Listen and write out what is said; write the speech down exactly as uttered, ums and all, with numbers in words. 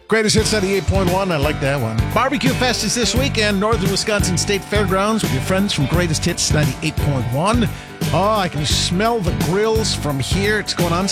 Greatest Hits ninety-eight point one. I like that one. Barbecue Fest is this weekend, Northern Wisconsin State Fairgrounds, with your friends from Greatest Hits ninety-eight point one. Oh, I can smell the grills from here. It's going on